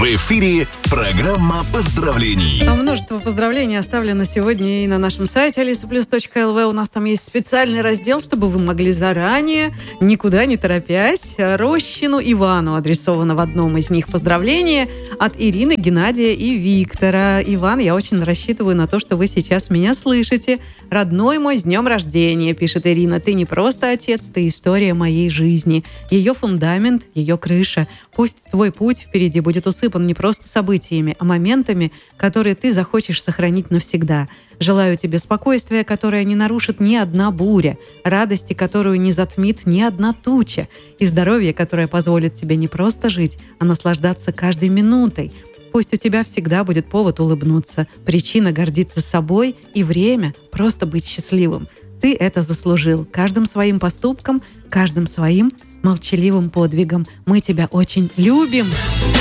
В эфире программа поздравлений. Множество поздравлений оставлено сегодня и на нашем сайте alisaplus.lv. У нас там есть специальный раздел, чтобы вы могли заранее, никуда не торопясь, Рощину Ивану адресовано в одном из них поздравление от Ирины, Геннадия и Виктора. Иван, я очень рассчитываю на то, что вы сейчас меня слышите. «Родной мой, с днем рождения», пишет Ирина. «Ты не просто отец, ты история моей жизни. Ее фундамент, ее крыша. Пусть твой путь впереди будет усыпан не просто событиями, а моментами, которые ты захочешь сохранить навсегда. Желаю тебе спокойствия, которое не нарушит ни одна буря, радости, которую не затмит ни одна туча, и здоровья, которое позволит тебе не просто жить, а наслаждаться каждой минутой. Пусть у тебя всегда будет повод улыбнуться, причина гордиться собой и время просто быть счастливым. Ты это заслужил каждым своим поступком, каждым своим молчаливым подвигом. Мы тебя очень любим».